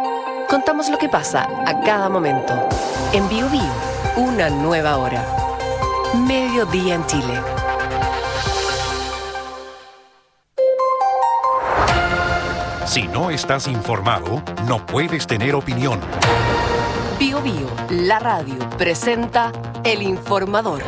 Contamos lo que pasa a cada momento. En Bio Bio, una nueva hora. Mediodía en Chile. Si no estás informado, no puedes tener opinión. Bio Bio, la radio, presenta El Informador.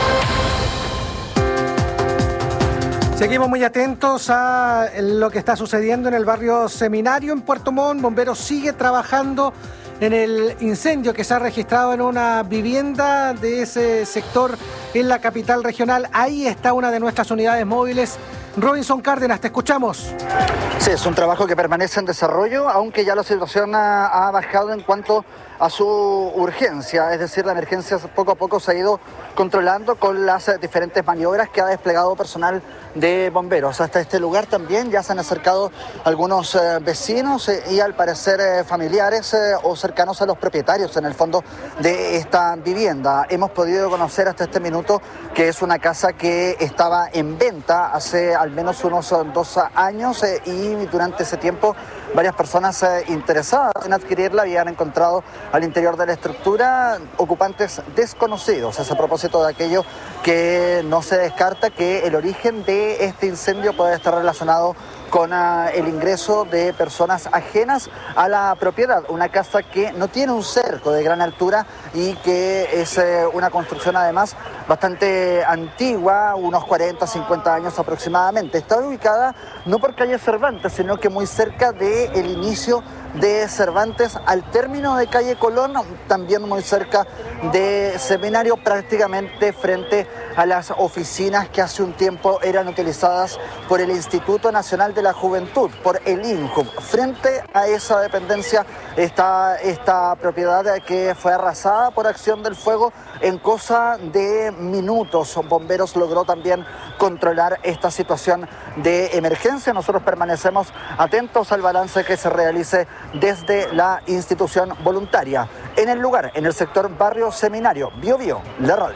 Seguimos muy atentos a lo que está sucediendo en el barrio Seminario en Puerto Montt. Bomberos sigue trabajando en el incendio que se ha registrado en una vivienda de ese sector en la capital regional. Ahí está una de nuestras unidades móviles. Robinson Cárdenas, te escuchamos. Sí, es un trabajo que permanece en desarrollo, aunque ya la situación ha bajado en cuanto a su urgencia, es decir, la emergencia poco a poco se ha ido controlando con las diferentes maniobras que ha desplegado personal de bomberos. Hasta este lugar también ya se han acercado algunos vecinos y al parecer familiares o cercanos a los propietarios en el fondo de esta vivienda. Hemos podido conocer hasta este minuto que es una casa que estaba en venta hace al menos unos 2 años y durante ese tiempo varias personas interesadas en adquirirla habían encontrado al interior de la estructura ocupantes desconocidos. Es a propósito de aquello que no se descarta que el origen de este incendio puede estar relacionado con el ingreso de personas ajenas a la propiedad. Una casa que no tiene un cerco de gran altura y que es una construcción además bastante antigua, unos 40, 50 años aproximadamente. Está ubicada no por calle Cervantes, sino que muy cerca del inicio de Cervantes al término de calle Colón, también muy cerca de Seminario, prácticamente frente a las oficinas que hace un tiempo eran utilizadas por el Instituto Nacional de la Juventud, por el INJUV. Frente a esa dependencia está esta propiedad que fue arrasada por acción del fuego en cosa de minutos. Bomberos logró también controlar esta situación de emergencia. Nosotros permanecemos atentos al balance que se realice desde la institución voluntaria. En el lugar, en el sector barrio Seminario, Bio Bio, la radio.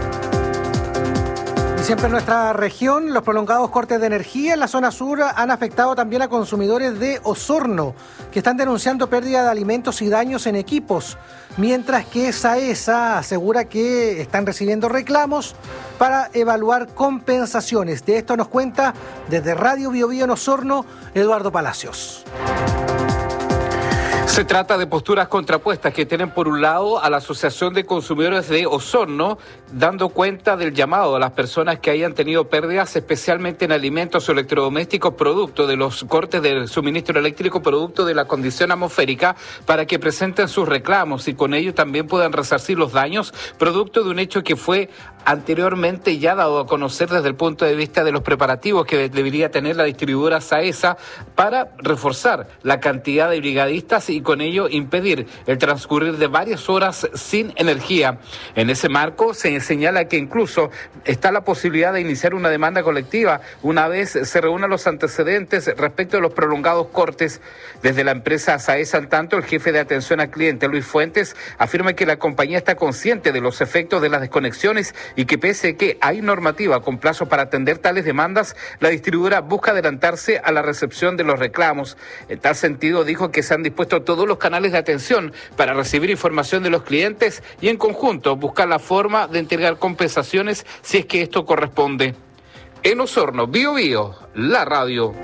Y siempre en nuestra región, los prolongados cortes de energía en la zona sur han afectado también a consumidores de Osorno, que están denunciando pérdida de alimentos y daños en equipos, mientras que SAESA asegura que están recibiendo reclamos para evaluar compensaciones. De esto nos cuenta desde Radio Bio Bio en Osorno, Eduardo Palacios. Se trata de posturas contrapuestas que tienen por un lado a la Asociación de Consumidores de Osorno, dando cuenta del llamado a las personas que hayan tenido pérdidas, especialmente en alimentos o electrodomésticos, producto de los cortes del suministro eléctrico, producto de la condición atmosférica, para que presenten sus reclamos y con ello también puedan resarcir los daños, producto de un hecho que fue anteriormente ya dado a conocer desde el punto de vista de los preparativos que debería tener la distribuidora SAESA para reforzar la cantidad de brigadistas y con ello impedir el transcurrir de varias horas sin energía. En ese marco se señala que incluso está la posibilidad de iniciar una demanda colectiva una vez se reúnan los antecedentes respecto de los prolongados cortes. Desde la empresa SAESA, en tanto, el jefe de atención al cliente, Luis Fuentes, afirma que la compañía está consciente de los efectos de las desconexiones y que pese a que hay normativa con plazo para atender tales demandas, la distribuidora busca adelantarse a la recepción de los reclamos. En tal sentido, dijo que se han dispuesto todos los canales de atención para recibir información de los clientes y en conjunto buscar la forma de entregar compensaciones si es que esto corresponde. En Osorno, Bio Bio, la radio.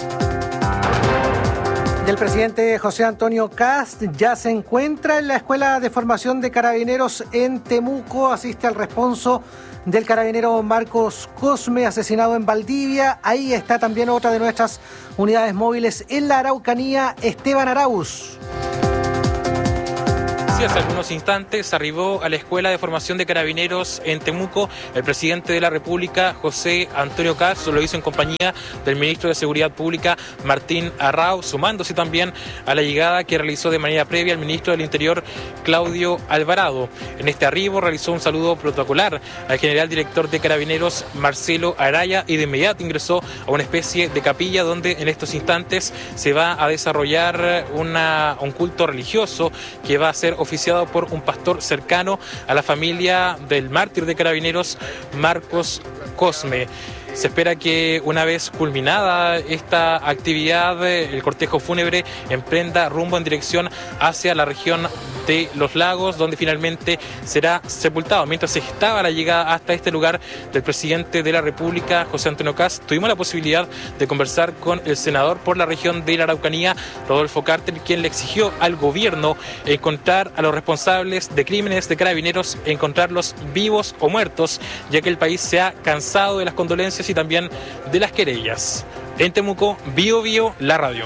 El presidente José Antonio Kast ya se encuentra en la Escuela de Formación de Carabineros en Temuco, asiste al responso del carabinero Marcos Cosme, asesinado en Valdivia. Ahí está también otra de nuestras unidades móviles en la Araucanía, Esteban Arauz. Hace algunos instantes arribó a la Escuela de Formación de Carabineros en Temuco el presidente de la República, José Antonio Kast. Lo hizo en compañía del ministro de Seguridad Pública, Martín Arrau, sumándose también a la llegada que realizó de manera previa el ministro del Interior, Claudio Alvarado. En este arribo realizó un saludo protocolar al general director de Carabineros, Marcelo Araya, y de inmediato ingresó a una especie de capilla donde en estos instantes se va a desarrollar un culto religioso que va a ser oficiado por un pastor cercano a la familia del mártir de Carabineros, Marcos Cosme. Se espera que una vez culminada esta actividad, el cortejo fúnebre emprenda rumbo en dirección hacia la región de Los Lagos, donde finalmente será sepultado. Mientras estaba la llegada hasta este lugar del presidente de la República, José Antonio Kast, tuvimos la posibilidad de conversar con el senador por la región de la Araucanía, Rodolfo Carter, quien le exigió al gobierno encontrar a los responsables de crímenes de Carabineros, encontrarlos vivos o muertos, ya que el país se ha cansado de las condolencias y también de las querellas. En Temuco, Bío Bío, la radio.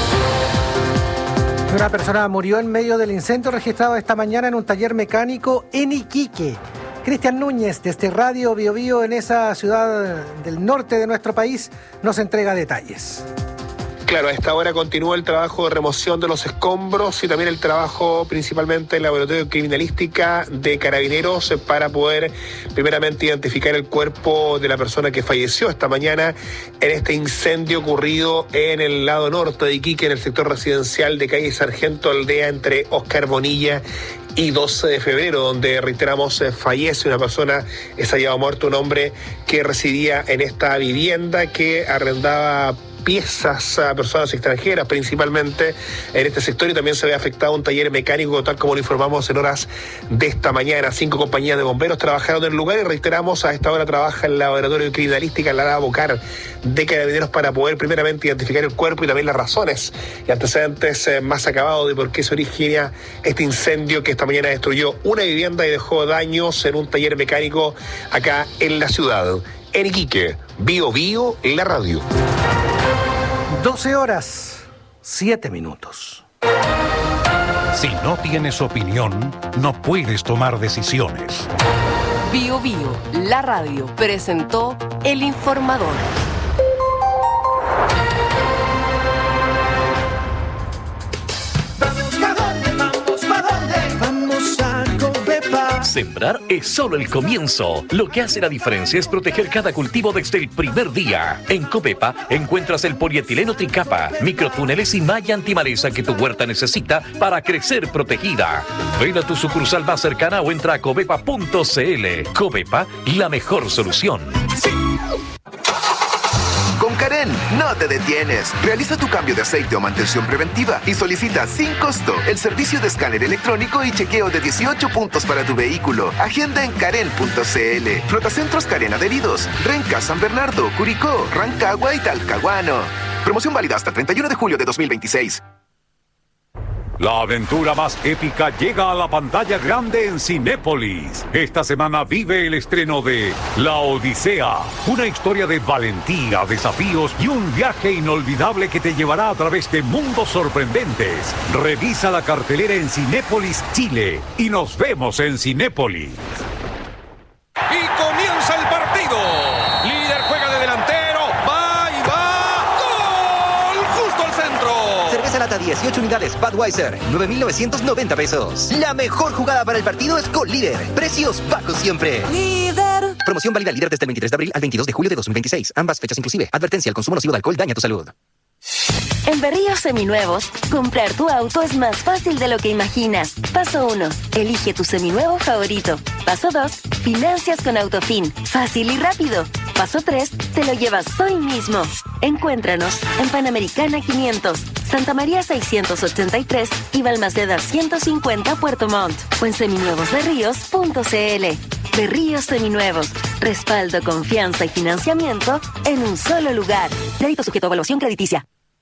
Una persona murió en medio del incendio registrado esta mañana en un taller mecánico en Iquique. Cristian Núñez, desde Radio Bío Bío, en esa ciudad del norte de nuestro país, nos entrega detalles. Claro, a esta hora continúa el trabajo de remoción de los escombros y también el trabajo principalmente en el laboratorio de criminalística de Carabineros para poder primeramente identificar el cuerpo de la persona que falleció esta mañana en este incendio ocurrido en el lado norte de Iquique, en el sector residencial de calle Sargento Aldea, entre Oscar Bonilla y 12 de febrero, donde, reiteramos, fallece una persona, es hallado muerto un hombre que residía en esta vivienda, que arrendaba piezas a personas extranjeras principalmente en este sector, y también se ve afectado un taller mecánico, tal como lo informamos en horas de esta mañana. 5 compañías de bomberos trabajaron en el lugar y, reiteramos, a esta hora trabaja el laboratorio de criminalística, la Labocar de Carabineros, para poder primeramente identificar el cuerpo y también las razones y antecedentes más acabados de por qué se origina este incendio que esta mañana destruyó una vivienda y dejó daños en un taller mecánico acá en la ciudad. En Iquique, Bío Bío, la radio. 12 horas, 7 minutos. Si no tienes opinión, no puedes tomar decisiones. Bío Bío, la radio, presentó El Informador. Sembrar es solo el comienzo. Lo que hace la diferencia es proteger cada cultivo desde el primer día. En Copepa encuentras el polietileno tricapa, microtúneles y malla antimaleza que tu huerta necesita para crecer protegida. Ven a tu sucursal más cercana o entra a copepa.cl. Copepa, la mejor solución. Sí. Con Karen, no te detienes. Realiza tu cambio de aceite o mantención preventiva y solicita sin costo el servicio de escáner electrónico y chequeo de 18 puntos para tu vehículo. Agenda en karen.cl. Flotacentros Karen adheridos: Renca, San Bernardo, Curicó, Rancagua y Talcahuano. Promoción válida hasta el 31 de julio de 2026. La aventura más épica llega a la pantalla grande en Cinépolis. Esta semana vive el estreno de La Odisea, una historia de valentía, desafíos y un viaje inolvidable que te llevará a través de mundos sorprendentes. Revisa la cartelera en Cinépolis Chile y nos vemos en Cinépolis. Y comienza el partido. Líder juega de delantero, va y va. ¡Gol! Justo al centro. Cerveza lata 18 unidades Budweiser, 9,990 pesos. La mejor jugada para el partido es con Líder. Precios bajos siempre. Líder. Promoción válida Líder desde el 23 de abril al 22 de julio de 2026. Ambas fechas inclusive. Advertencia: el consumo nocivo de alcohol daña tu salud. En Berríos Seminuevos, comprar tu auto es más fácil de lo que imaginas. Paso 1. Elige tu seminuevo favorito. Paso 2. Financias con Autofin. Fácil y rápido. Paso 3. Te lo llevas hoy mismo. Encuéntranos en Panamericana 500, Santa María 683 y Balmaceda 150 Puerto Montt. O en seminuevosberríos.cl. Berríos Seminuevos. Respaldo, confianza y financiamiento en un solo lugar. Crédito sujeto a evaluación crediticia.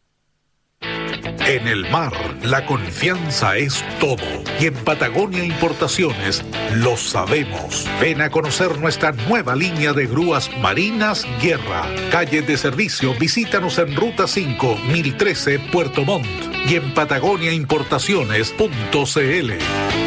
En el mar, la confianza es todo. Y en Patagonia Importaciones lo sabemos. Ven a conocer nuestra nueva línea de grúas marinas Guerra. Calle de servicio, visítanos en Ruta 5, 1013, Puerto Montt. Y en patagoniaimportaciones.cl.